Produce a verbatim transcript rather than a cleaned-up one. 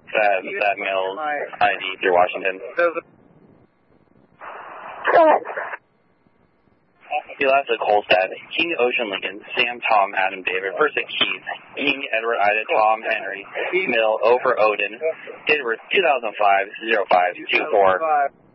that, that Mills I D through Washington. Go ahead. Eliza Kolstad, King Ocean Lincoln, Sam Tom Adam David, Versa Keith, King Edward Ida Tom Henry, Mill over Odin, Edward two thousand five, zero five two four.